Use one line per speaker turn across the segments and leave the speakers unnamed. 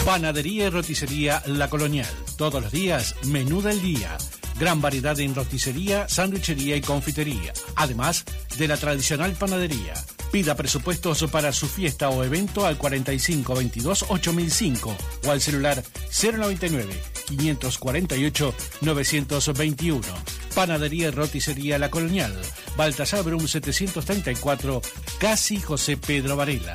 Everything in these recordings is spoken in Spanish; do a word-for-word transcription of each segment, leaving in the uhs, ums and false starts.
Panadería y roticería La Colonial. Todos los días, menú del día. Gran variedad en roticería, sándwichería y confitería. Además de la tradicional panadería. Pida presupuestos para su fiesta o evento al cuarenta y cinco veintidós ocho mil cinco o al celular cero noventa y nueve quinientos cuarenta y ocho novecientos veintiuno. Panadería y roticería La Colonial. Baltasar Brum setecientos treinta y cuatro, casi José Pedro Varela.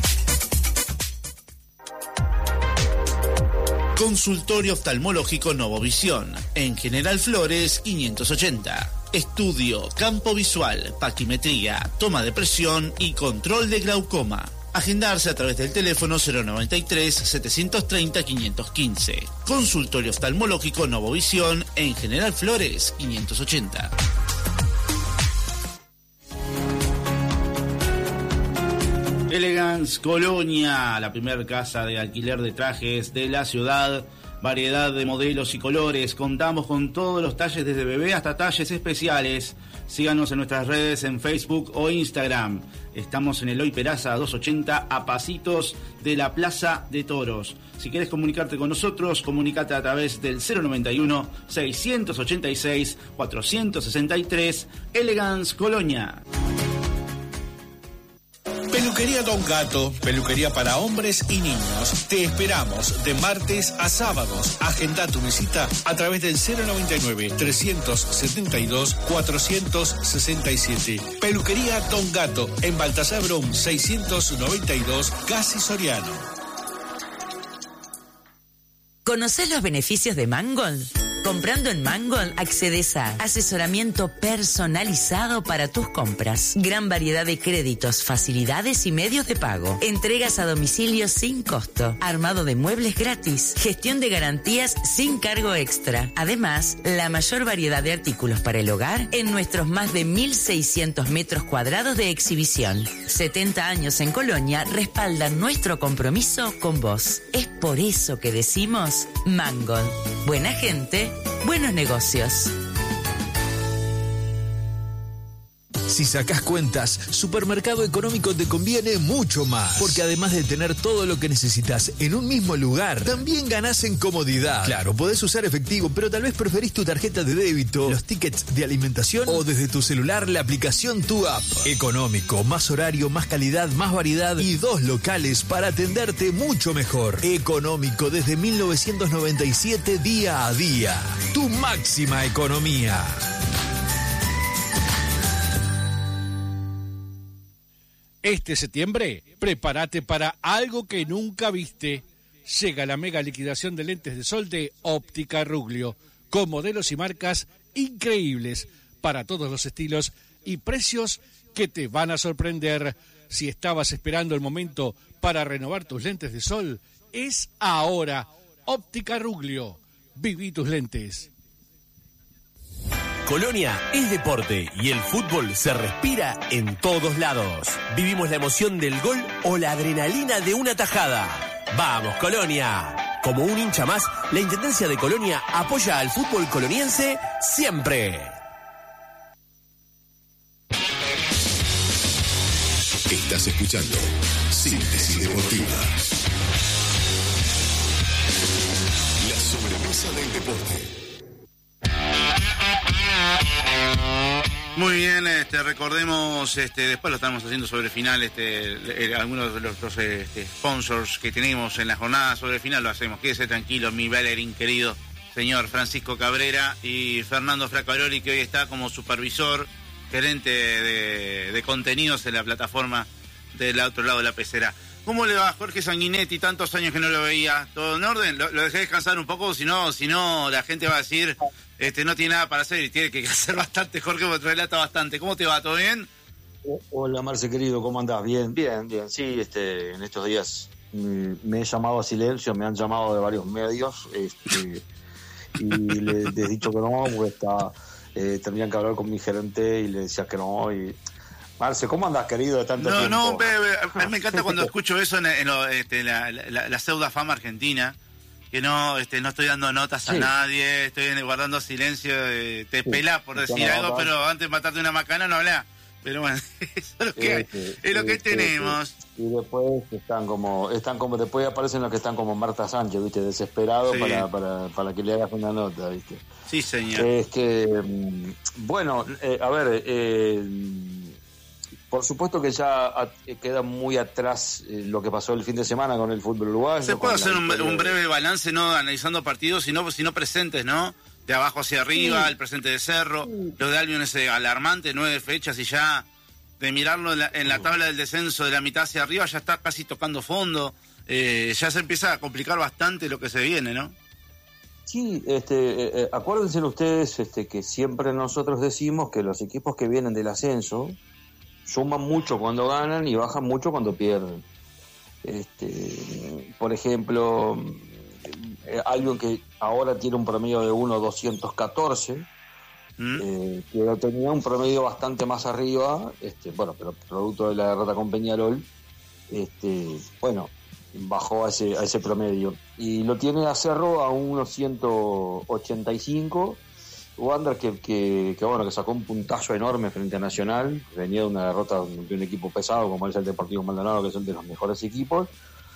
Consultorio oftalmológico Novovisión, en General Flores quinientos ochenta. Estudio, campo visual, paquimetría, toma de presión y control de glaucoma. Agendarse a través del teléfono cero noventa y tres setecientos treinta quinientos quince. Consultorio oftalmológico Novovisión, en General Flores quinientos ochenta. Elegance Colonia, la primera casa de alquiler de trajes de la ciudad. Variedad de modelos y colores. Contamos con todos los talles desde bebé hasta talles especiales. Síganos en nuestras redes en Facebook o Instagram. Estamos en Eloy Peraza doscientos ochenta, a pasitos de la Plaza de Toros. Si quieres comunicarte con nosotros, comunícate a través del cero noventa y uno seiscientos ochenta y seis cuatrocientos sesenta y tres. Elegance Colonia.
Peluquería Don Gato, peluquería para hombres y niños. Te esperamos de martes a sábados. Agenda tu visita a través del cero noventa y nueve trescientos setenta y dos cuatrocientos sesenta y siete. Peluquería Don Gato, en Baltasar Brum seiscientos noventa y dos, Casi Soriano.
¿Conocés los beneficios de Mangold? Comprando en Mangold accedes a asesoramiento personalizado para tus compras, gran variedad de créditos, facilidades y medios de pago, entregas a domicilio sin costo, armado de muebles gratis, gestión de garantías sin cargo extra. Además, la mayor variedad de artículos para el hogar en nuestros más de mil seiscientos metros cuadrados de exhibición. setenta años en Colonia respaldan nuestro compromiso con vos. Es por eso que decimos Mangold. Buena gente, buenos negocios.
Si sacás cuentas, Supermercado Económico te conviene mucho más. Porque además de tener todo lo que necesitas en un mismo lugar, también ganás en comodidad. Claro, podés usar efectivo, pero tal vez preferís tu tarjeta de débito, los tickets de alimentación o desde tu celular la aplicación Tu App. Económico, más horario, más calidad, más variedad y dos locales para atenderte mucho mejor. Económico desde mil novecientos noventa y siete, día a día. Tu máxima economía.
Este septiembre, prepárate para algo que nunca viste. Llega la mega liquidación de lentes de sol de Óptica Ruglio, con modelos y marcas increíbles para todos los estilos y precios que te van a sorprender. Si estabas esperando el momento para renovar tus lentes de sol, es ahora. Óptica Ruglio. Viví tus lentes.
Colonia es deporte y el fútbol se respira en todos lados. Vivimos la emoción del gol o la adrenalina de una tajada. ¡Vamos, Colonia! Como un hincha más, la Intendencia de Colonia apoya al fútbol coloniense siempre.
Estás escuchando Síntesis Deportiva. La sobremesa del deporte.
Muy bien, este, recordemos, este, después lo estamos haciendo sobre final, este, eh, algunos de los, los este, sponsors que tenemos en la jornada sobre final lo hacemos. Quédese tranquilo, mi bailarín querido, señor Francisco Cabrera y Fernando Fracaroli, que hoy está como supervisor, gerente de, de contenidos en la plataforma del otro lado de la pecera. ¿Cómo le va Jorge Sanguinetti? Tantos años que no lo veía. ¿Todo en orden? Lo, lo dejé descansar un poco, si no, si no la gente va a decir... Este, no tiene nada para hacer y tiene que hacer bastante, Jorge, porque relata bastante. ¿Cómo te va? ¿Todo bien?
Hola, Marce, querido, ¿cómo andás? Bien, bien, bien. Sí, este, en estos días me, me he llamado a silencio, me han llamado de varios medios este, y le, les he dicho que no, porque está, eh, tendrían que hablar con mi gerente y le decía que no. Y Marce, ¿cómo andás, querido, de tanto
no,
tiempo?
No, bebe, a mí me encanta cuando escucho eso en, en lo, este, la, la, la pseudo fama argentina. Que no, este, no estoy dando notas a sí. nadie, estoy guardando silencio, eh, te sí, pelás por decir algo, nota. Pero antes de matarte una macana no hablás. Pero bueno, eso es lo que, hay,
Este,
es lo que
este,
tenemos.
Y después están como, están como, después aparecen los que están como Marta Sánchez, viste, desesperados
Sí.
para, para, para que le hagas una nota, viste.
Sí, señor.
Es que, mm, bueno, eh, a ver, eh, por supuesto que ya a- queda muy atrás eh, lo que pasó el fin de semana con el fútbol uruguayo.
Se puede
con la
hacer un,
victoria
un
de-
breve balance, no analizando partidos, sino, sino presentes, ¿no? De abajo hacia arriba,
Sí.
el presente de Cerro, lo de Albion ese alarmante, nueve fechas y ya de mirarlo en la, en la tabla del descenso de la mitad hacia arriba ya está casi tocando fondo, eh, ya se empieza a complicar bastante lo que se viene, ¿no?
Sí, este, eh, eh, acuérdense ustedes este, que siempre nosotros decimos que los equipos que vienen del ascenso suman mucho cuando ganan y bajan mucho cuando pierden. Este, por ejemplo, eh, algo que ahora tiene un promedio de uno doscientos catorce,
¿Mm?
eh, que tenía un promedio bastante más arriba, este, bueno, pero producto de la derrota con Peñarol, este, bueno, bajó a ese, a ese promedio. Y lo tiene a Cerro a unos ciento ochenta y cinco. Wander que, que, que, bueno, que sacó un puntazo enorme frente a Nacional, venía de una derrota de un equipo pesado como es el Deportivo Maldonado, que es el de los mejores equipos.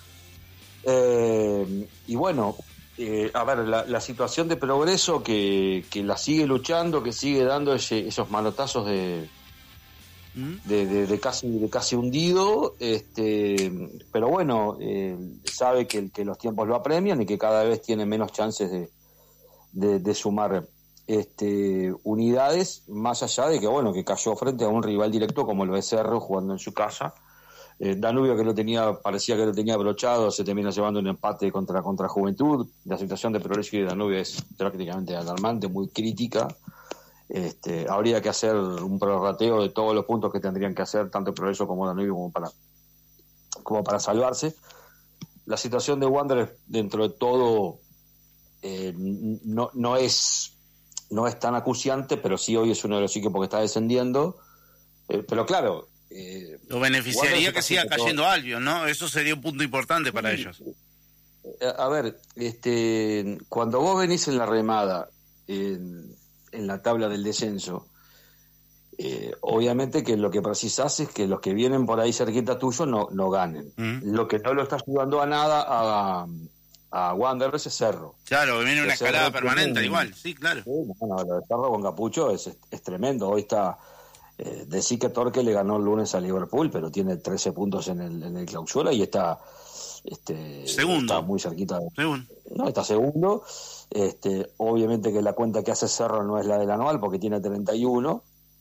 Eh, y bueno, eh, a ver, la, la situación de Progreso que, que la sigue luchando, que sigue dando ese, esos manotazos de,
¿Mm?
de, de, de casi de casi hundido, este, pero bueno, eh, sabe que, que los tiempos lo apremian y que cada vez tiene menos chances de, de, de sumar este, unidades, más allá de que bueno, que cayó frente a un rival directo como el Cerro jugando en su casa. Eh, Danubio, que lo tenía, parecía que lo tenía abrochado, se termina llevando un empate contra, contra Juventud. La situación de Progreso y de Danubio es prácticamente alarmante, muy crítica. Este, habría que hacer un prorrateo de todos los puntos que tendrían que hacer tanto Progreso como Danubio como para, como para salvarse. La situación de Wanderers dentro de todo eh, no, no es no es tan acuciante, pero sí hoy es uno de los equipos que está descendiendo. Eh, pero claro, eh,
Lo beneficiaría
Wanderers
que siga
casi que
cayendo Albion, ¿no? Eso sería un punto importante para
Sí.
ellos.
A, a ver, este, cuando vos venís en la remada, en, en la tabla del descenso, eh, obviamente que lo que precisás es que los que vienen por ahí cerquita tuyo no, no ganen.
Mm.
Lo que no lo está ayudando a nada a, a Wanderers es Cerro.
Claro, viene una
Que Cerro
escalada
tiene
permanente
un-
igual, sí, claro.
Sí, bueno, lo de Cerro con Capucho es, es, es tremendo. Hoy está, eh, decir que Torque le ganó el lunes a Liverpool, pero tiene trece puntos en el, en el clausura y está, este,
Segundo.
está muy cerquita de,
Según.
no, está segundo. Este, obviamente que la cuenta que hace Cerro no es la del anual porque tiene treinta y uno.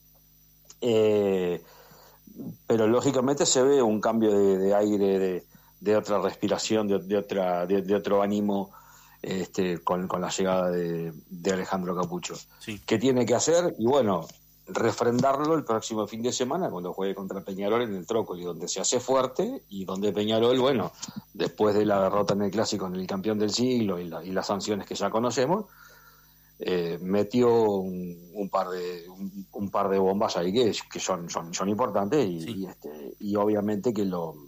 Eh, pero lógicamente se ve un cambio de, de aire, de, de otra respiración, de, de otra, de, de otro ánimo este, con, con la llegada de, de Alejandro Capucho.
Sí.
¿Qué tiene que hacer? Y bueno, refrendarlo el próximo fin de semana cuando juegue contra Peñarol en el Trócoli, donde se hace fuerte y donde Peñarol, bueno, después de la derrota en el Clásico en el campeón del siglo y, la, y las sanciones que ya conocemos, eh, metió un, un par de un, un par de bombas ahí que, que son, son, son importantes y,
Sí.
y, este, y obviamente que lo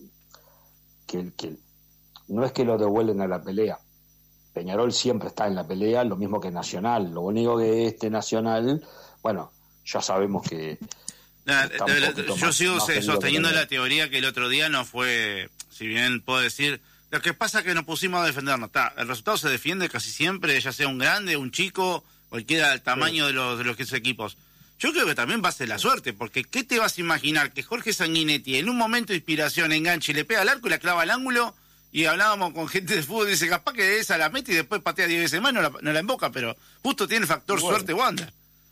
que, que no es que lo devuelven a la pelea. Peñarol siempre está en la pelea, lo mismo que Nacional. Lo único que este Nacional, bueno, ya sabemos que
La-
está un
de- de-
poquito
yo
más-
sigo
más
se-
herido
sosteniendo
que
la
Peñarol.
teoría que el otro día no fue, si bien puedo decir, lo que pasa es que nos pusimos a defendernos. Está, el resultado se defiende casi siempre, ya sea un grande, un chico, cualquiera del tamaño de los de los que esos equipos. Yo creo que también va a ser la suerte, porque ¿qué te vas a imaginar? Que Jorge Sanguinetti en un momento de inspiración enganche y le pega al arco y la clava al ángulo, y hablábamos con gente de fútbol y dice, capaz que esa la mete y después patea diez veces más, no la, no la emboca, pero justo tiene factor
Bueno.
suerte Wander.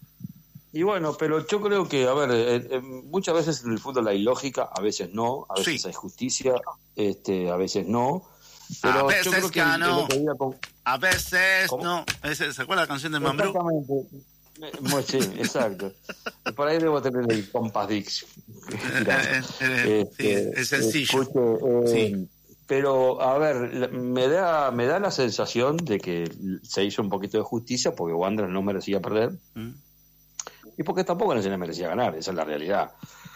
Y bueno, pero yo creo que, a ver, eh, eh, muchas veces en el fútbol hay lógica, a veces no, a veces
Sí.
hay justicia, este, a veces no. Pero
A
yo
veces
creo que el- el
ganó.
otro día con-
A veces,
¿Cómo?
no. Ese- ¿Se acuerda la canción de Mambrú?
Exactamente. Eh, muy- Sí, exacto. Por ahí debo tener el Compass Dix.
Eh, eh, sí, es sencillo.
Escuche, eh,
Sí.
Pero, a ver, la- me da, me da la sensación de que se hizo un poquito de justicia porque Wanderers no merecía perder
Mm.
y porque tampoco no se le merecía ganar, esa es la realidad.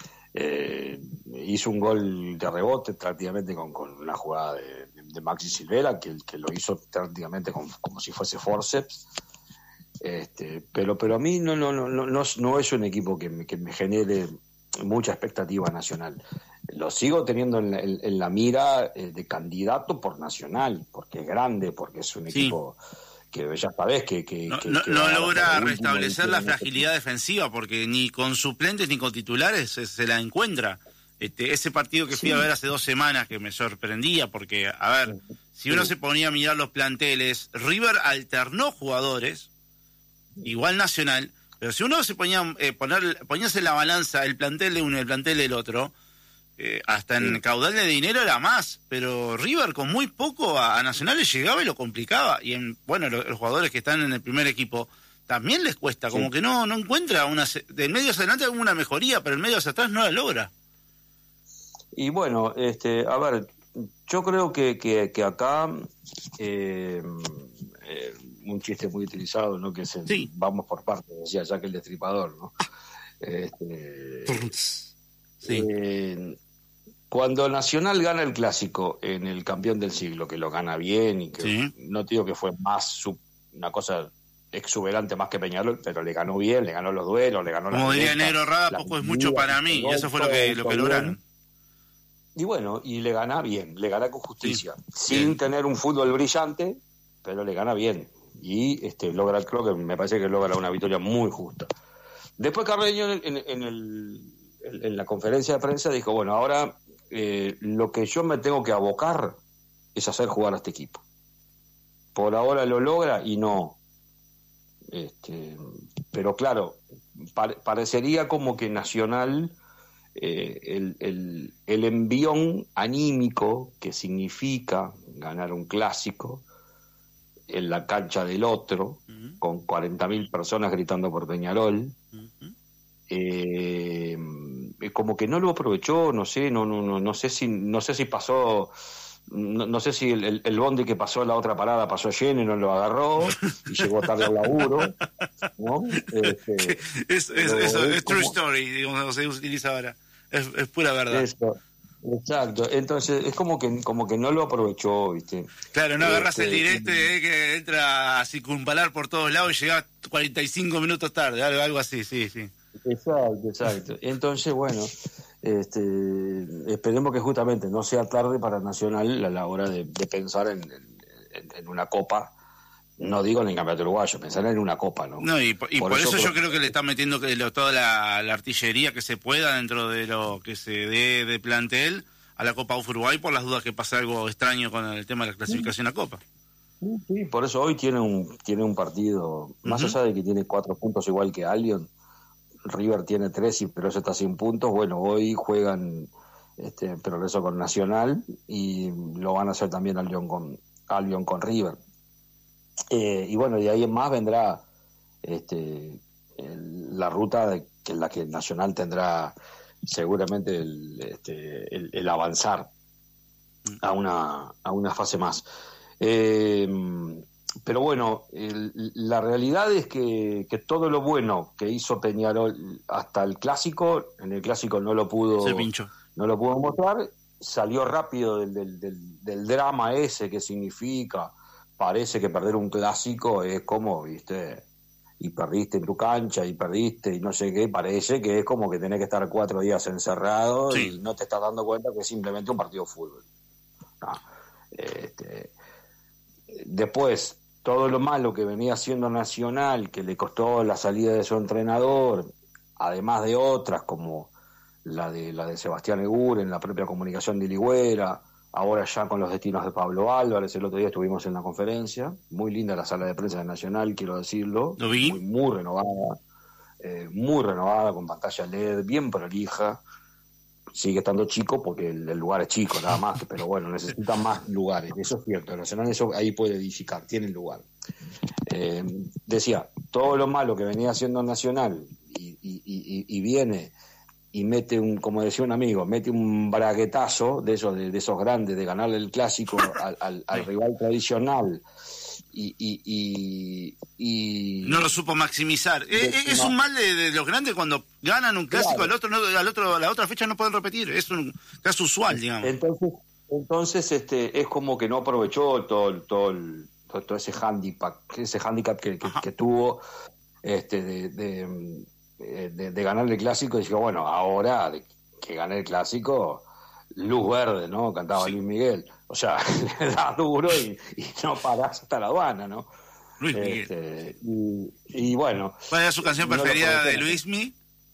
Eh, hizo un gol de rebote prácticamente con, con una jugada de, de Maxi Silvera que, que lo hizo prácticamente con, como si fuese forceps. Este, pero pero a mí no no no no no, no es un equipo que me, que me genere mucha expectativa Nacional. Lo sigo teniendo en la, en, en la mira eh, de candidato por Nacional, porque es grande, porque es un
sí.
equipo que ya sabés que... que,
no
que,
no,
que
no
va
logra
a
restablecer la
último,
fragilidad defensiva, porque ni con suplentes ni con titulares se, se la encuentra. Este, ese partido que fui sí. a ver hace dos semanas que me sorprendía, porque, a ver, si uno sí. se ponía a mirar los planteles, River alternó jugadores, igual Nacional, pero si uno se ponía eh, poner poníase en la balanza el plantel de uno y el plantel del otro, eh, hasta en sí. caudal de dinero era más, pero River con muy poco a, a Nacional le llegaba y lo complicaba, y en, bueno, los, los jugadores que están en el primer equipo también les cuesta, sí. como que no no encuentra una, del medio hacia adelante alguna mejoría, pero el medio hacia atrás no la logra.
Y bueno, este, a ver, yo creo que, que, que acá eh, eh, un chiste muy utilizado, ¿no? Que es el sí. vamos por partes, decía Jack el Destripador, ¿no? Este, sí. eh, cuando Nacional gana el clásico en el campeón del siglo, que lo gana bien y que sí. no te digo que fue más su, una cosa exuberante más que Peñarol, pero le ganó bien, le ganó los duelos, le ganó la
como diría Negro Rada, poco es mucho para mí, y eso fue lo que, lo que lograron.
Y bueno, y le gana bien, le gana con justicia,
sí,
sin
bien.
tener un fútbol brillante, pero le gana bien. Y este logra, creo que me parece que logra una victoria muy justa. Después Carreño en, en, el, en la conferencia de prensa dijo, bueno, ahora eh, lo que yo me tengo que abocar es hacer jugar a este equipo. Por ahora lo logra y no. Este, pero claro, par, parecería como que Nacional... Eh, el, el, el envión anímico que significa ganar un clásico en la cancha del otro, uh-huh. con cuarenta mil personas gritando por Peñarol, uh-huh. eh, como que no lo aprovechó, no sé, no no no no sé si no sé si pasó, no, no sé si el, el bondi que pasó en la otra parada pasó lleno y no lo agarró y llegó tarde al laburo, ¿no? Este,
es, es, eso es, es true story, digamos, se utiliza ahora. Es, es pura verdad.
Eso, exacto. Entonces es como que como que no lo aprovechó, ¿viste?
Claro, no agarras
este,
el directo eh, que entra a circunvalar por todos lados y llega cuarenta y cinco minutos tarde, algo, algo así, sí, sí.
Exacto, exacto. Entonces, bueno, este, esperemos que justamente no sea tarde para Nacional a la hora de, de pensar en, en, en una copa. No digo en el campeonato uruguayo, pensar en una copa, ¿no?
No, y, y por, por eso, eso yo
creo...
creo que le están metiendo que lo, toda la, la artillería que se pueda dentro de lo que se dé de plantel a la Copa Uruguay por las dudas que pase algo extraño con el tema de la clasificación a Copa.
Sí, sí, por eso hoy tiene un tiene un partido, más uh-huh. allá de que tiene cuatro puntos igual que Albion, River tiene tres, y pero eso está sin puntos. Bueno, hoy juegan este Progreso con Nacional y lo van a hacer también Albion con, Albion con River. Eh, y bueno, de ahí en más vendrá este el, la ruta de, que en la que Nacional tendrá seguramente el, este, el, el avanzar a una a una fase más. Eh, pero bueno, el, la realidad es que, que todo lo bueno que hizo Peñarol hasta el clásico, en el clásico no lo pudo no lo pudo mostrar, salió rápido del, del, del, del drama ese que significa. Parece que perder un clásico es como, viste, y perdiste en tu cancha y perdiste y no sé qué, parece que es como que tenés que estar cuatro días encerrado sí. y no te estás dando cuenta que es simplemente un partido de fútbol. No. Este, después, todo lo malo que venía haciendo Nacional, que le costó la salida de su entrenador, además de otras como la de la de Sebastián Eguren, la propia comunicación de Ligüera, ahora ya con los destinos de Pablo Álvarez. El otro día estuvimos en la conferencia, muy linda la sala de prensa de Nacional, quiero decirlo,
¿Lo vi?
muy, muy renovada, eh, muy renovada, con pantalla L E D, bien prolija. Sigue estando chico porque el, el lugar es chico nada más, pero bueno, necesitan más lugares, eso es cierto. Nacional eso ahí puede edificar, tiene lugar. Eh, decía, todo lo malo que venía haciendo Nacional y, y, y, y viene y mete un, como decía un amigo, mete un braguetazo de esos, de, de esos grandes, de ganarle el clásico al, al, al rival tradicional y, y, y, y
no lo supo maximizar. De, es, es un mal de, de los grandes cuando ganan un clásico, claro. al otro no, al otro a la otra fecha no pueden repetir, es un caso usual, digamos.
Entonces, entonces este es como que no aprovechó todo todo el, todo ese handicap, ese handicap que, que, que tuvo este de, de eh, de, de ganar el clásico, y dije, bueno, ahora de que gané el clásico, luz verde, ¿no? Cantaba sí. Luis Miguel. O sea, le das duro y, y no parás hasta la aduana, ¿no?
Luis Miguel.
Este, y, y bueno.
¿Cuál era su canción
no
preferida de Luismi?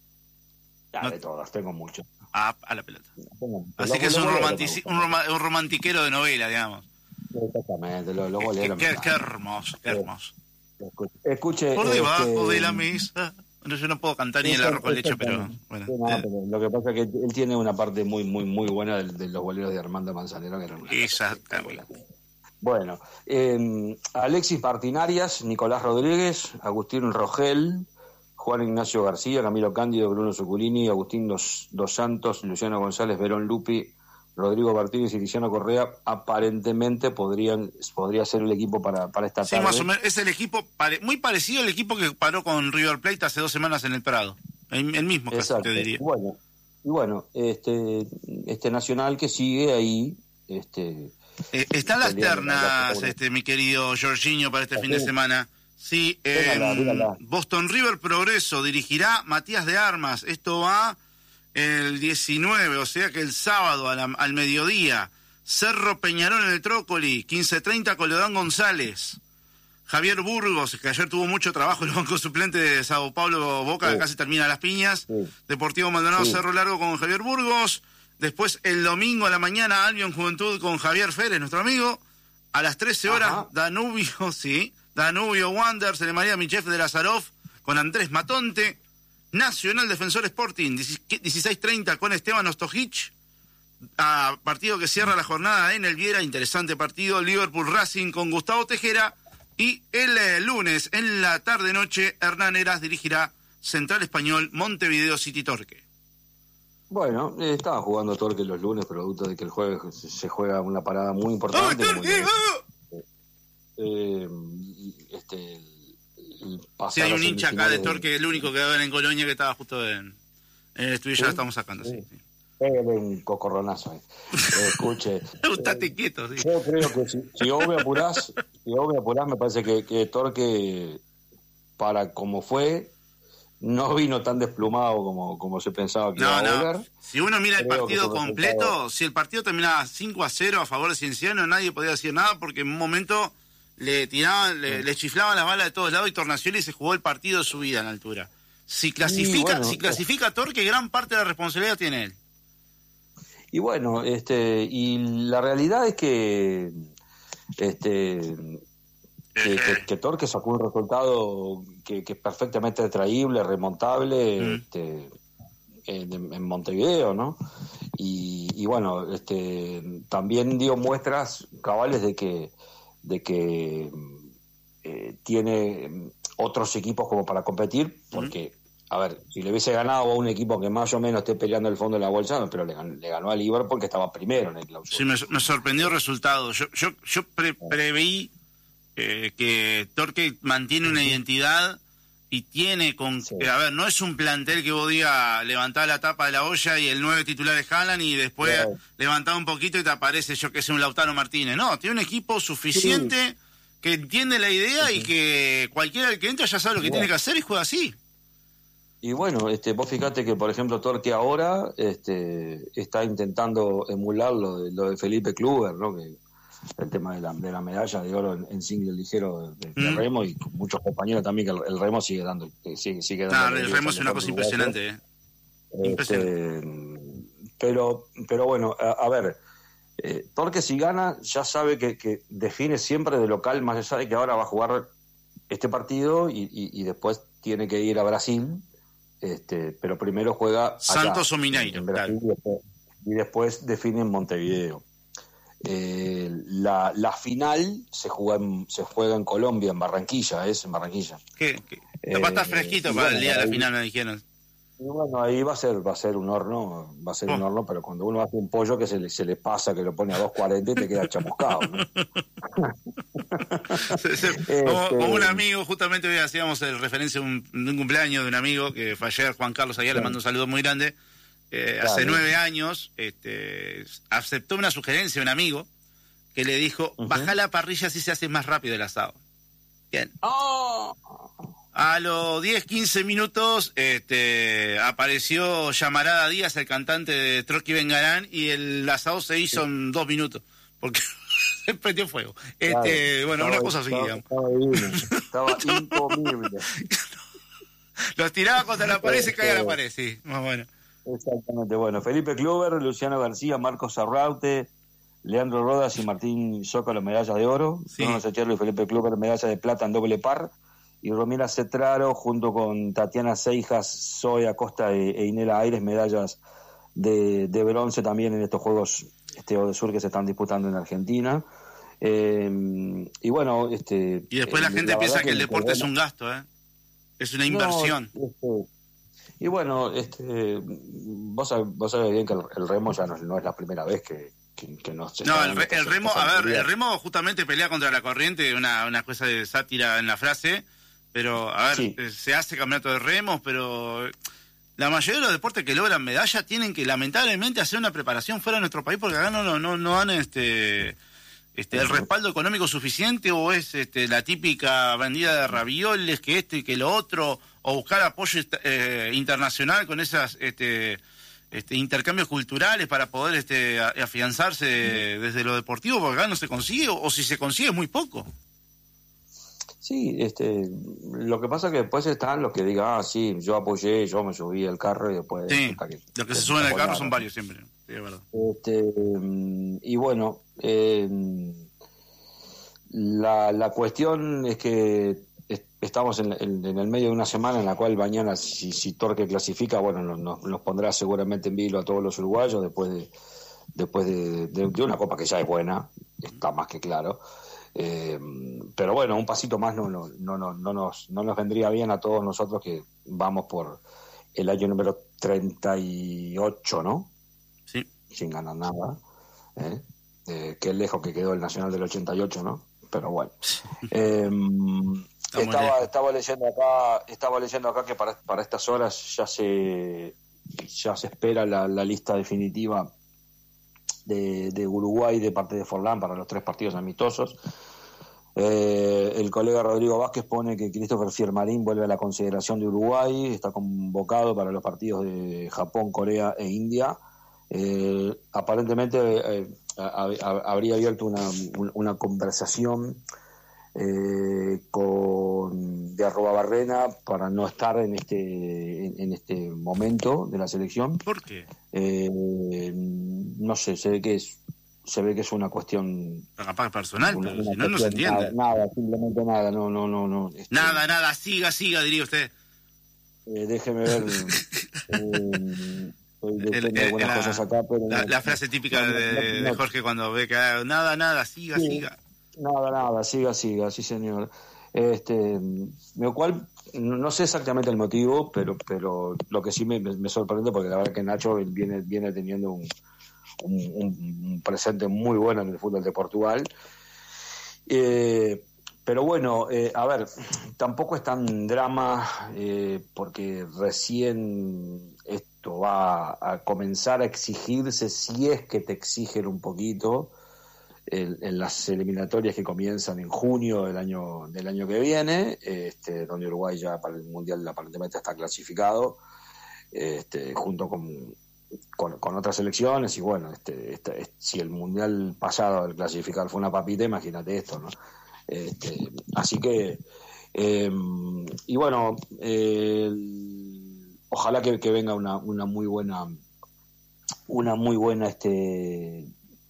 Ya,
no.
De todas, tengo mucho.
Ah, a la pelota.
Tengo,
Así
lo,
que es
lo
un,
bolero,
romantici- un, rom- un romantiquero de novela, digamos.
Exactamente, lo, lo bolero.
Qué, qué, qué hermoso, qué hermoso.
Escuche.
Por debajo
este,
de la mesa. No, yo no puedo cantar ni el arroz con leche, pero bueno.
Sí, no, pero lo que pasa es que él tiene una parte muy, muy, muy buena de, de los boleros de Armando Manzanero, que eran una
Exactamente.
Bueno, eh, Alexis Martinarias, Nicolás Rodríguez, Agustín Rogel, Juan Ignacio García, Camilo Cándido, Bruno Zuculini, Agustín Dos, Dos Santos, Luciano González, Verón Lupi, Rodrigo Martínez y Tiziano Correa, aparentemente podrían podría ser el equipo para, para esta tarde.
Sí, más o menos, es el equipo pare, muy parecido al equipo que paró con River Plate hace dos semanas en el Prado. El, el mismo, casi te diría.
Bueno, y bueno, este, este Nacional que sigue ahí, este...
Eh, están las ternas, este, mi querido Jorginho, para este fin de semana. Sí, eh,
Dígala, dígala.
Boston River Progreso dirigirá Matías de Armas. Esto va el diecinueve, o sea que el sábado a la, al mediodía. Cerro Peñarol en el Trócoli, quince treinta Coledón González. Javier Burgos, que ayer tuvo mucho trabajo el banco suplente de Sao Paulo Boca, sí. que casi termina las piñas. Sí. Deportivo Maldonado sí. Cerro Largo con Javier Burgos. Después, el domingo a la mañana, Albion Juventud con Javier Férez, nuestro amigo. A las trece horas, Ajá. Danubio, sí, Danubio Wanderers, el María Michef de Lazarov con Andrés Matonte. Nacional Defensor Sporting, dieciséis treinta con Esteban Ostojic. A partido que cierra la jornada en el Viera, interesante partido. Liverpool Racing con Gustavo Tejera. Y el eh, lunes, en la tarde-noche, Hernán Heras dirigirá Central Español Montevideo City Torque.
Bueno, eh, estaba jugando Torque los lunes, producto de que el jueves se juega una parada muy importante.
¡Oh, Torque!
Eh, eh, este, el, el
sí, hay un hincha acá de Torque, de... el único que va a ver en Colonia, que estaba justo en, en el estudio, ¿sí? Ya lo estamos sacando, sí. sí.
Pégale un cocorronazo. Eh. Eh, escuche.
Estate eh, quieto, sí.
Yo creo que si, si vos me apurás, si vos me apurás, me parece que, que Torque, para como fue, no vino tan desplumado como, como se pensaba que
no,
iba a
no.
volver.
Si uno mira el partido completo, resultado... si el partido terminaba cinco a cero a favor de Cienciano, nadie podía decir nada porque en un momento le tiraban, le, sí. le chiflaban las balas de todos lados y Tornacioli se jugó el partido de su vida en altura. Si clasifica, sí, bueno, si clasifica Torque, gran parte de la responsabilidad tiene él.
Y bueno, este, y la realidad es que este que, que, que Torque sacó un resultado que, que es perfectamente extraíble, remontable, mm. este, en, en Montevideo, ¿no? Y, y bueno, este, también dio muestras cabales de que de que eh, tiene otros equipos como para competir, porque mm. a ver, si le hubiese ganado a un equipo que más o menos esté peleando el fondo de la bolsa, pero le ganó, le ganó a Liverpool porque estaba primero en el clausura.
Sí, me, me sorprendió el resultado. Yo yo, yo pre, preveí eh, que Torque mantiene una identidad y tiene con... Sí. Eh, a ver, no es un plantel que vos digas levantar la tapa de la olla y el nueve titular es Haaland y después sí. levantar un poquito y te aparece, yo que sé, un Lautaro Martínez. No, tiene un equipo suficiente sí. que entiende la idea sí. y que cualquiera que entra ya sabe lo que bueno. tiene que hacer y juega así.
Y bueno, este, vos fíjate que, por ejemplo, Torque ahora este, está intentando emular lo de, lo de Felipe Kluber, ¿no? Que el tema de la, de la medalla de oro en, en single ligero de, de mm. remo, y muchos compañeros también que el, el remo sigue dando sigue, sigue dando
no, el remo es una cosa impresionante, ¿eh?
Este,
impresionante.
Pero, pero bueno, a, a ver, eh, Torque si gana ya sabe que, que define siempre de local, más allá de que ahora va a jugar este partido y, y, y después tiene que ir a Brasil. Este, pero primero juega
Santos
allá,
o Mineiro,
en Brasil, claro. y, después, y después define en Montevideo. Eh, la, la final se juega en, se juega en Colombia, en Barranquilla, es en Barranquilla.
¿Qué? qué? Eh, va a estar fresquito para bueno, el día de la final, me dijeron.
Y bueno, ahí va a ser va a ser un horno, va a ser oh. un horno, pero cuando uno hace un pollo que se le, se le pasa, que lo pone a dos cuarenta y te queda chamuscado, ¿no?
se, se, este... como, como un amigo, justamente hoy hacíamos el referencia de un, de un cumpleaños de un amigo que fue ayer, Juan Carlos Aguiar, sí. le mando un saludo muy grande. Eh, hace claro. nueve años este, aceptó una sugerencia de un amigo que le dijo, uh-huh. baja la parrilla si se hace más rápido el asado. Bien.
Oh.
A los diez, quince minutos este, apareció Yamarada Díaz, el cantante de Trotsky Vengarán, y el asado se hizo en dos minutos, porque se prendió fuego. Este,
Claro,
bueno,
estaba-
una cosa así,
estaba-
digamos.
Estaba divino, estaba incomible.
Los tiraba contra la pared y se caía la
Este,
pared, sí, más bueno.
Exactamente, bueno, Felipe Kluber, Luciano García, Marcos Arraute, Leandro Rodas y Martín Zócalo, medalla de oro,
Sí.
Bruno Sechero y Felipe Kluber, medalla de plata en doble par, y Romina Cetraro, junto con Tatiana Seijas, Zoe Acosta e, e Inela Aires, medallas de, de bronce también en estos Juegos este, Odesur que se están disputando en Argentina. Eh, y bueno, este...
Y después la
eh,
gente
la
piensa
verdad
que el deporte es un gasto, ¿eh? Es una inversión.
No, este, y bueno, este, vos, sab- vos sabés bien que el, el remo ya no, no es la primera vez que, que, que nos...
No, el, re- el remo, a ver, el remo justamente pelea contra la corriente, una, una cosa de sátira en la frase, pero, a ver,
Sí.
eh, se hace campeonato de remos, pero la mayoría de los deportes que logran medalla tienen que, lamentablemente, hacer una preparación fuera de nuestro país, porque acá no, no, no, no dan este, este, el respaldo económico suficiente, o es este, la típica vendida de ravioles, que esto y que lo otro, o buscar apoyo eh, internacional con esas... este Este, intercambios culturales para poder este, a- afianzarse desde lo deportivo, porque acá no se consigue, o, o si se consigue es muy poco.
Sí, este, lo que pasa que después están los que digan, ah, sí, yo apoyé, yo me subí al carro y después...
Sí,
resulta que-
los que se
que
suben al
no
carro
nada.
son varios siempre, sí, es verdad.
Este, mm, y bueno, eh, la, la cuestión es que es- estamos en, en- en el medio de una semana en la cual mañana, si, si Torque clasifica, bueno, nos, nos- nos pondrá seguramente en vilo a todos los uruguayos después de después de, de- de una copa que ya es buena, está más que claro. Eh, pero bueno, un pasito más no, no, no, no, no, nos, no nos vendría bien a todos nosotros que vamos por el año número treinta y ocho, ¿no?
Sí.
Sin ganar nada. ¿eh? Eh, qué lejos que quedó el Nacional del ochenta y ocho, ¿no? Pero bueno. Eh, estaba,
lejos.
estaba leyendo acá, estaba leyendo acá que para, para estas horas ya se ya se espera la, la lista definitiva de, de Uruguay de parte de Forlán para los tres partidos amistosos. Eh, el colega Rodrigo Vázquez pone que Christopher Fiermarín vuelve a la consideración de Uruguay, está convocado para los partidos de Japón, Corea e India. Eh, aparentemente eh, ha- ha- habría abierto una, un- una conversación eh, con de Arrobabarrena para no estar en este en, en este momento de la selección.
¿Por qué?
Eh, no sé, se ve que es se ve que es una cuestión
Capaz personal,
una-
pero
una
si no, no se
cuestión-
entiende.
Nada, nada, simplemente nada, no, no, no, no. este,
Nada, nada, siga, siga, diría usted.
eh, déjeme ver. eh, estoy leyendo
El- el-
algunas
la,
cosas acá, pero
la-
no-
la frase típica
no, no,
de,
no,
de
no.
Jorge cuando ve que ah, nada, nada, siga,
Sí.
siga.
Nada, nada, siga, siga, sí señor. Este, lo cual no no sé exactamente el motivo, pero pero lo que sí me, me- me sorprende porque la verdad que Nacho viene viene teniendo un, un, un- un presente muy bueno en el fútbol de Portugal. Eh, pero bueno, eh, a ver, tampoco es tan drama eh, porque recién esto va a comenzar a exigirse, si es que te exigen un poquito, en, en las eliminatorias que comienzan en junio del año del año que viene, este, donde Uruguay ya para el Mundial aparentemente está clasificado, este, junto con, con, con otras selecciones, y bueno, este, este, este, si el Mundial pasado al clasificar fue una papita, imagínate esto, ¿no? Este, así que, eh, y bueno, eh, ojalá que, que venga una, una muy buena, una muy buena, este,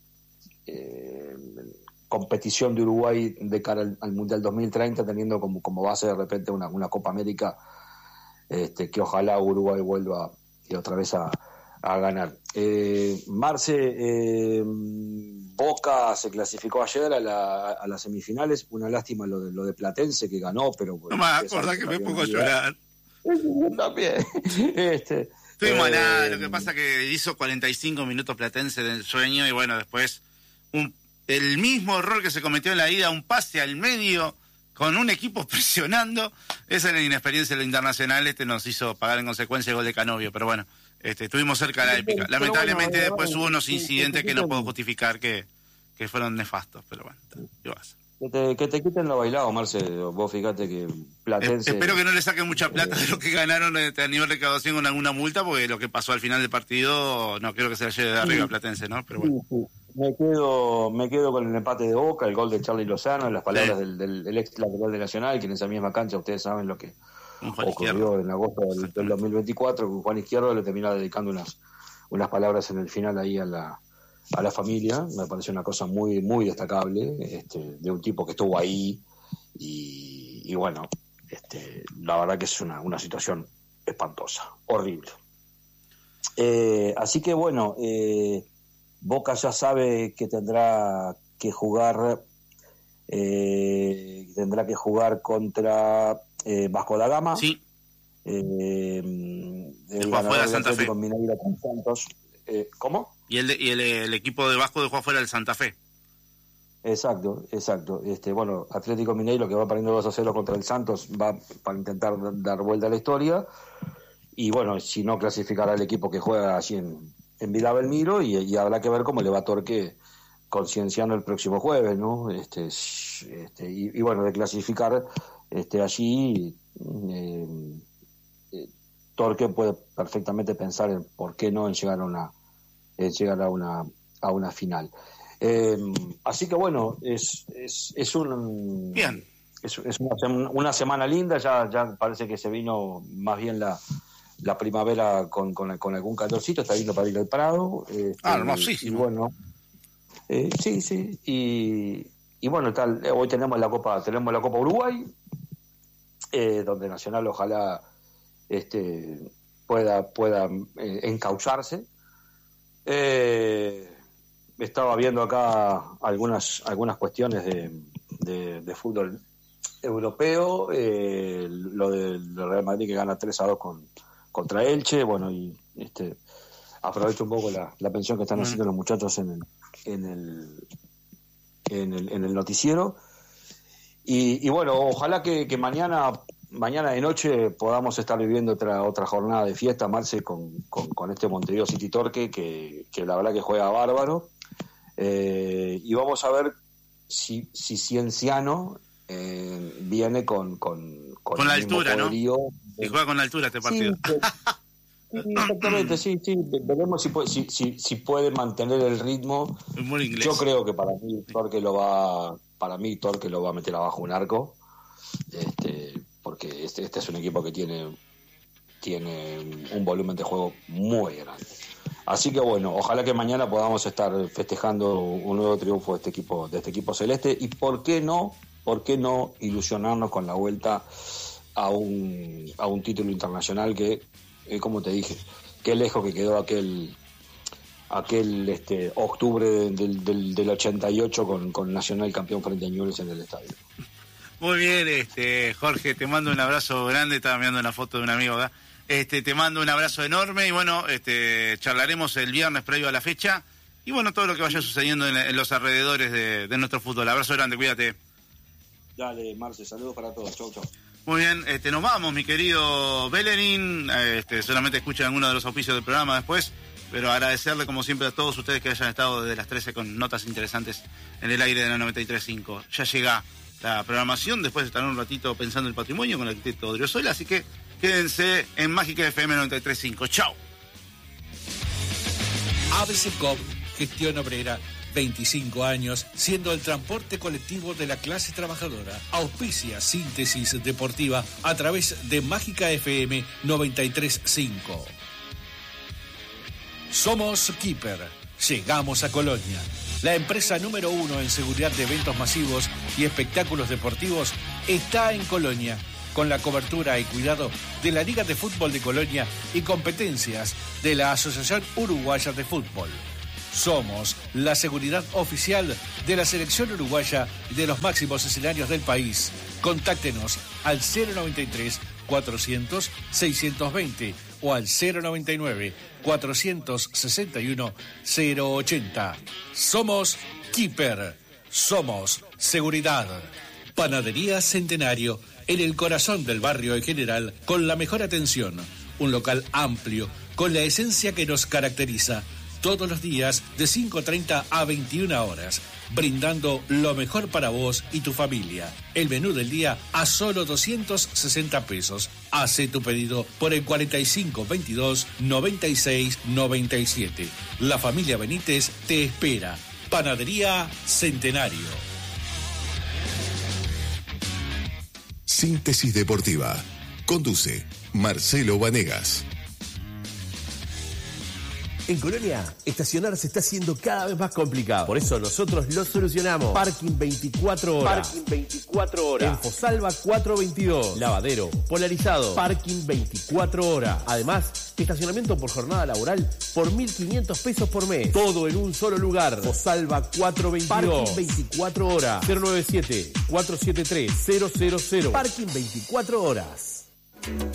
eh, competición de Uruguay de cara al, al Mundial dos mil treinta, teniendo como, como base de repente una, una Copa América, este, que ojalá Uruguay vuelva y otra vez a, a ganar. Eh, Marce, eh, Boca se clasificó ayer a, la, a las semifinales, una lástima lo de, lo de Platense que ganó, pero
No me acordás que me pongo a llorar.
Yo también. Este,
Estuvimos
eh,
nada, lo que pasa que hizo cuarenta y cinco minutos Platense del sueño y bueno, después un, el mismo error que se cometió en la ida, un pase al medio con un equipo presionando, esa era la inexperiencia de lo internacional, este nos hizo pagar en consecuencia el gol de Canovio, pero bueno, este, estuvimos cerca de la épica.
Pero
Lamentablemente
bueno,
después
bueno,
hubo unos
sí,
incidentes
sí,
que
sí,
no puedo
sí.
justificar que, que fueron nefastos, pero bueno, ¿qué vas?
Que te, que te quiten lo bailado, Marce. Vos fíjate que Platense...
Eh, espero que no le saquen mucha plata de lo que ganaron este, a nivel de recaudación con alguna multa, porque lo que pasó al final del partido no creo que se la lleve de arriba sí. Platense, ¿no? Pero bueno.
Sí, sí. Me quedo, me quedo con el empate de Boca, el gol de Charly Lozano, las palabras sí. del, del, del ex lateral de Nacional, que en esa misma cancha ustedes saben lo que ocurrió Izquierdo. En agosto del, del dos mil veinticuatro, con Juan Izquierdo le termina dedicando unas, unas palabras en el final ahí a la... a la familia. Me pareció una cosa muy muy destacable, este, de un tipo que estuvo ahí y, y bueno, este, la verdad que es una, una situación espantosa, horrible. Eh, así que bueno, eh, Boca ya sabe que tendrá que jugar eh, tendrá que jugar contra eh, Vasco da Gama.
Sí.
Eh, el
ganador de
Santa Fe con Mineiro con Santos. Eh, ¿Cómo?
Y, el, de, y el, el equipo de Vasco dejó afuera el Santa Fe.
Exacto, exacto. Este, bueno, Atlético Mineiro, que va perdiendo dos a cero contra el Santos, va para intentar dar vuelta a la historia. Y bueno, si no, clasificará el equipo que juega allí en, en Vila Belmiro, y, y habrá que ver cómo le va a Torque con Cienciano el próximo jueves, ¿no? Este, este, y, y bueno, de clasificar este, allí, eh, eh, Torque puede perfectamente pensar en por qué no en llegar a una Eh, llegar a una a una final. Eh, así que bueno, es es, es un
bien
es, es una, sem- una semana linda. Ya ya parece que se vino más bien la la primavera con, con, con algún calorcito, está viendo para ir al Prado. Eh,
ah, hermosísimo.
Y bueno, eh, sí, sí, y, y bueno, tal, hoy tenemos la Copa, tenemos la Copa Uruguay, eh, donde Nacional ojalá este pueda pueda eh, encaucharse. Eh, estaba viendo acá algunas algunas cuestiones de, de, de fútbol europeo, eh, lo del Real Madrid que gana tres a dos con, contra Elche, bueno, y este aprovecho un poco la, la pensión que están haciendo los muchachos en el en el en el, en el noticiero, y, y bueno, ojalá que, que mañana mañana de noche podamos estar viviendo otra otra jornada de fiesta, Marce, con, con, con este Montevideo City Torque, que, que la verdad que juega bárbaro, eh, y vamos a ver si, si Cienciano eh, viene con con,
con, con la altura, ¿no?
De...
Y juega con la altura este partido.
Sí, sí, exactamente, sí, sí, veremos si puede, si, si, si puede mantener el ritmo. Yo creo que para mí Torque lo va para mí Torque lo va a meter abajo un arco, este porque este, este es un equipo que tiene tiene un volumen de juego muy grande. Así que bueno, ojalá que mañana podamos estar festejando un nuevo triunfo de este equipo, de este equipo celeste, y por qué no, por qué no ilusionarnos con la vuelta a un a un título internacional que, eh, como te dije, qué lejos que quedó aquel aquel este octubre del, del, del ochenta y ocho con, con Nacional campeón frente a Newell's en el estadio.
Muy bien, este Jorge, te mando un abrazo grande. Estaba mirando una foto de un amigo acá. Este, te mando un abrazo enorme y bueno, este, charlaremos el viernes previo a la fecha y bueno, todo lo que vaya sucediendo en, en los alrededores de, de nuestro fútbol. Abrazo grande, cuídate.
Dale, Marce, saludos para todos. Chau, chau.
Muy bien, este, nos vamos, mi querido Bellerín. Este, solamente escuchen alguno de los auspicios del programa después, pero agradecerle como siempre a todos ustedes que hayan estado desde las trece con notas interesantes en el aire de la noventa y tres punto cinco. Ya llega la programación, después estarán un ratito pensando el patrimonio con el arquitecto Odriozola, así que quédense en Mágica F M noventa y tres punto cinco. ¡Chao!
A B C Coop, gestión obrera, veinticinco años, siendo el transporte colectivo de la clase trabajadora. Auspicia Síntesis Deportiva a través de Mágica F M noventa y tres punto cinco. Somos Keeper. Llegamos a Colonia. La empresa número uno en seguridad de eventos masivos y espectáculos deportivos está en Colonia, con la cobertura y cuidado de la Liga de Fútbol de Colonia y competencias de la Asociación Uruguaya de Fútbol. Somos la seguridad oficial de la selección uruguaya y de los máximos escenarios del país. Contáctenos al cero noventa y tres, cuatrocientos, seiscientos veinte o al cero noventa y nueve, cuatrocientos sesenta y uno, cero ochenta. Somos Keeper. Somos seguridad. Panadería Centenario, en el corazón del barrio en general, con la mejor atención. Un local amplio, con la esencia que nos caracteriza. todos los días de cinco treinta a veintiuna horas, brindando lo mejor para vos y tu familia. El menú del día a solo doscientos sesenta pesos. Hace tu pedido por el cuarenta y cinco veintidós noventa y seis noventa y siete. La familia Benítez te espera. Panadería Centenario.
Síntesis Deportiva. Conduce Marcelo Vanegas.
En Colonia, estacionar se está haciendo cada vez más complicado. Por eso nosotros lo solucionamos. Parking veinticuatro horas. Parking veinticuatro horas. En Fosalva cuatrocientos veintidós. Lavadero, polarizado. Parking veinticuatro horas. Además, estacionamiento por jornada laboral por mil quinientos pesos por mes. Todo en un solo lugar. Fosalva cuatrocientos veintidós. Parking veinticuatro horas. cero nueve siete, cuatro siete tres, cero cero cero. Parking veinticuatro horas.